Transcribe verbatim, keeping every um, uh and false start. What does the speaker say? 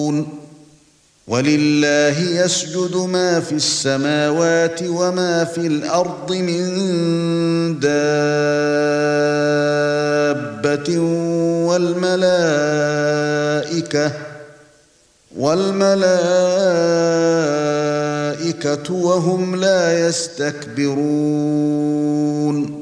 وَلِلَّهِ يَسْجُدُ مَا فِي السَّمَاوَاتِ وَمَا فِي الْأَرْضِ مِن دَابَّةٍ وَالْمَلَائِكَةُ وَالْمَلَائِكَةُ وَهُمْ لَا يَسْتَكْبِرُونَ